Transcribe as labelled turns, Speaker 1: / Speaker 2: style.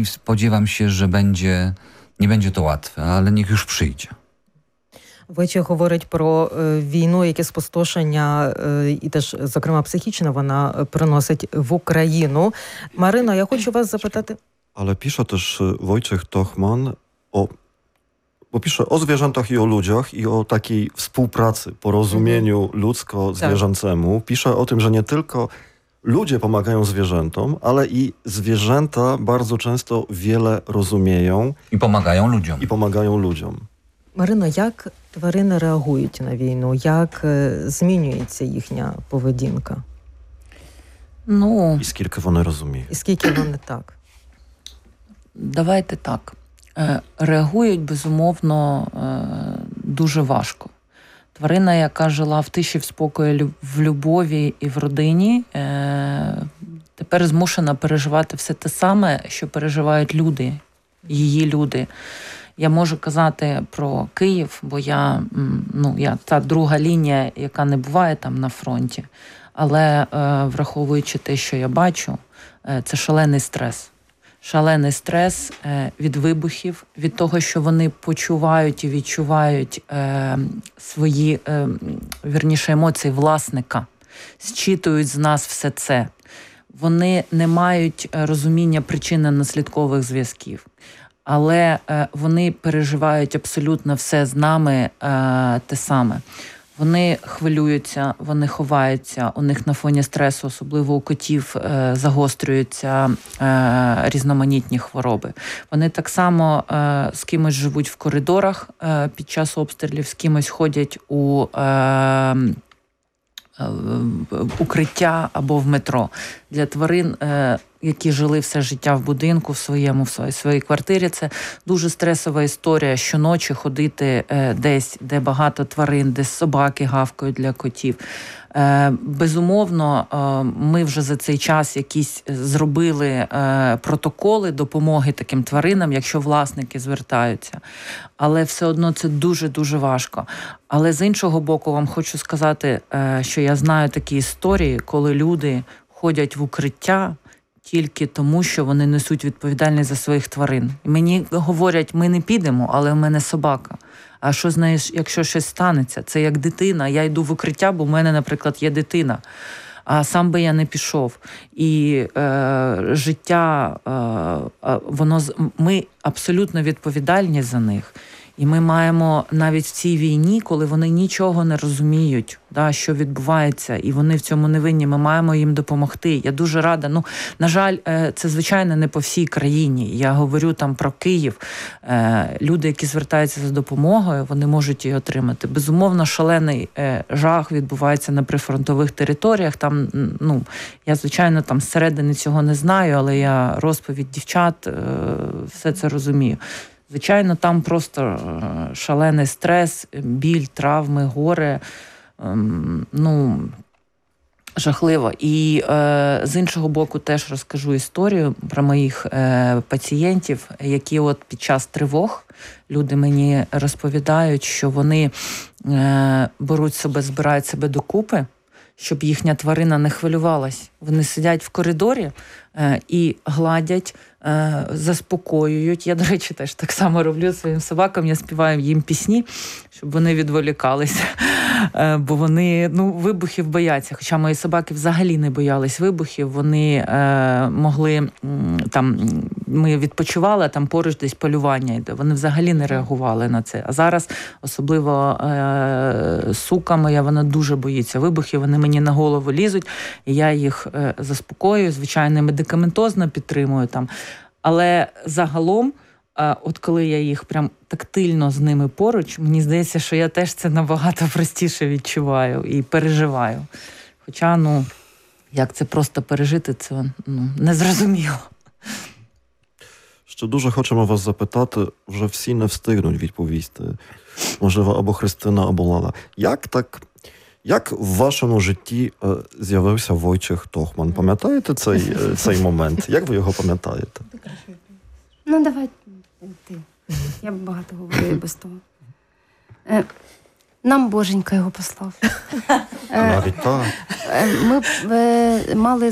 Speaker 1: i spodziewam się, że nie będzie to łatwe, ale niech już przyjdzie.
Speaker 2: Войче говорить про війну, яке спустошення, і теж, зокрема, психічне, вона приносить в Україну. Марино, я хочу вас запитати...
Speaker 3: Ale pisze też Wojciech Tochman bo pisze o zwierzętach i o ludziach i o takiej współpracy, porozumieniu ludzko-zwierzęcemu. Pisze o tym, że nie tylko ludzie pomagają zwierzętom, ale i zwierzęta bardzo często wiele rozumieją.
Speaker 1: I pomagają ludziom.
Speaker 2: Марино, як тварини реагують на війну? Як змінюється їхня поведінка?
Speaker 3: І скільки вони розуміють?
Speaker 2: І скільки вони так?
Speaker 4: Давайте так. Реагують, безумовно, дуже важко. Тварина, яка жила в тиші, в спокої, в любові і в родині, тепер змушена переживати все те саме, що переживають люди, її люди. Я можу казати про Київ, бо я та друга лінія, яка не буває там на фронті. Але враховуючи те, що я бачу, це шалений стрес. Шалений стрес від вибухів, від того, що вони почувають і відчувають свої, вірніше, емоції власника, зчитують з нас все це. Вони не мають розуміння причинно-наслідкових зв'язків. Але вони переживають абсолютно все з нами те саме. Вони хвилюються, вони ховаються, у них на фоні стресу, особливо у котів, загострюються різноманітні хвороби. Вони так само з кимось живуть в коридорах під час обстрілів, з кимось ходять у укриття або в метро. Для тварин, які жили все життя в будинку, в своїй квартирі, це дуже стресова історія. Щоночі ходити десь, де багато тварин, де собаки гавкають для котів. Безумовно, ми вже за цей час якісь зробили протоколи допомоги таким тваринам, якщо власники звертаються. Але все одно це дуже-дуже важко. Але з іншого боку, вам хочу сказати, що я знаю такі історії, коли люди ходять в укриття тільки тому, що вони несуть відповідальність за своїх тварин. І мені говорять, ми не підемо, але в мене собака. А що, знаєш, якщо щось станеться? Це як дитина. Я йду в укриття, бо в мене, наприклад, є дитина. А сам би я не пішов. І життя, ми абсолютно відповідальні за них. І ми маємо навіть в цій війні, коли вони нічого не розуміють, що відбувається, і вони в цьому не винні, ми маємо їм допомогти. Я дуже рада. На жаль, це, звичайно, не по всій країні. Я говорю там про Київ. Люди, які звертаються за допомогою, вони можуть її отримати. Безумовно, шалений жах відбувається на прифронтових територіях. Там, я, звичайно, там зсередини цього не знаю, але я розповідь дівчат, все це розумію. Звичайно, там просто шалений стрес, біль, травми, горе, жахливо. І з іншого боку теж розкажу історію про моїх пацієнтів, які от під час тривог люди мені розповідають, що вони збирають себе докупи, щоб їхня тварина не хвилювалась. Вони сидять в коридорі і гладять, заспокоюють. Я, до речі, теж так само роблю своїм собакам. Я співаю їм пісні, щоб вони відволікалися. Бо вони вибухів бояться. Хоча мої собаки взагалі не боялись вибухів. Вони могли, ми відпочивали, а там поруч десь полювання йде. Вони взагалі не реагували на це. А зараз, особливо сука моя, вона дуже боїться вибухів. Вони мені на голову лізуть, і я їх заспокоюю, звичайно, медикаментозно підтримую там. Але загалом, от коли я їх прям тактильно з ними поруч, мені здається, що я теж це набагато простіше відчуваю і переживаю. Хоча, як це просто пережити, це незрозуміло.
Speaker 3: Ще дуже хочемо вас запитати, вже всі не встигнуть відповісти. Можливо, або Христина, або Лала. Як в вашому житті з'явився Войчех Тохман? Пам'ятаєте цей момент? Як ви його пам'ятаєте?
Speaker 5: Давай ти. Я багато говорю без того. Нам Боженька його послав.
Speaker 3: Навіть так.
Speaker 5: Ми мали